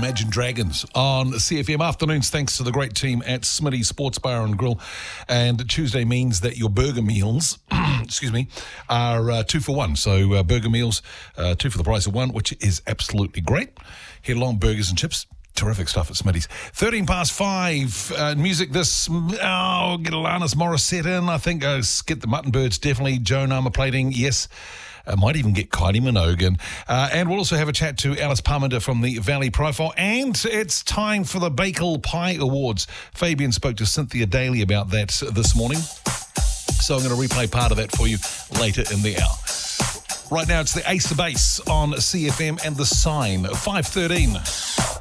Imagine Dragons on CFM afternoons, thanks to the great team at Smitty's Sports Bar and Grill. And Tuesday means that your burger meals, are 2 for 1. So burger meals, 2 for the price of 1, which is absolutely great. Head along, burgers and chips. Terrific stuff at Smitty's. 13 past 5. Music get Alanis Morissette in. I think get the Mutton Birds, definitely. Joan Armour Plating, yes. Might even get Kylie Minogue in. And we'll also have a chat to Alice Parmenter from the Valley Profile. And it's time for the Bakal Pie Awards. Fabian spoke to Cynthia Daly about that this morning. So I'm going to replay part of that for you later in the hour. Right now, it's the Ace to Base on CFM and The Sign, 5:13.